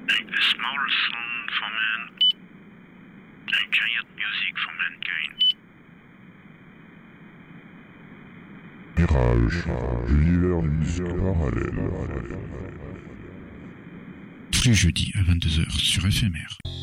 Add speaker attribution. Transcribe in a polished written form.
Speaker 1: A small song for man, a giant music for mankind.
Speaker 2: Mirage, l'univers d'une musique parallèle.
Speaker 3: Tous les jeudis à 22h sur FMR.